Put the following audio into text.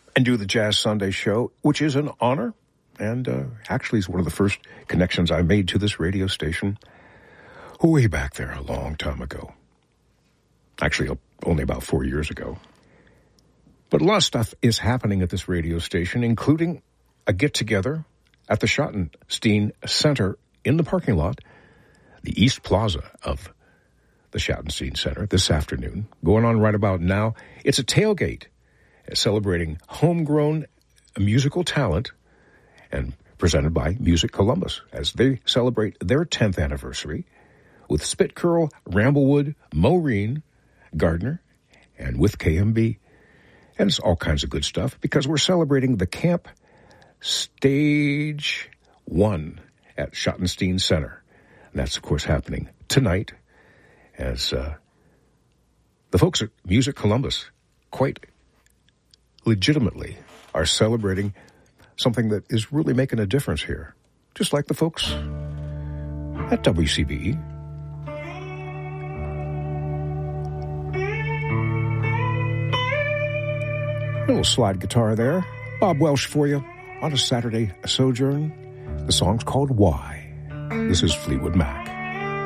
and do the Jazz Sunday show, which is an honor, and actually is one of the first connections I made to this radio station way back there a long time ago. Actually, only about 4 years ago. But a lot of stuff is happening at this radio station, including a get-together at the Schottenstein Center in the parking lot, the East Plaza of the Schottenstein Center this afternoon. Going on right about now. It's a tailgate celebrating homegrown musical talent and presented by Music Columbus as they celebrate their 10th anniversary with Spit Curl, Ramblewood, Maureen, Gardner, and with KMB. And it's all kinds of good stuff because we're celebrating the Camp Stage 1 at Schottenstein Center. And that's, of course, happening tonight as the folks at Music Columbus quite legitimately are celebrating something that is really making a difference here, just like the folks at WCBE. A little slide guitar there. Bob Welsh for you on a Saturday sojourn. The song's called Why. This is Fleetwood Mac.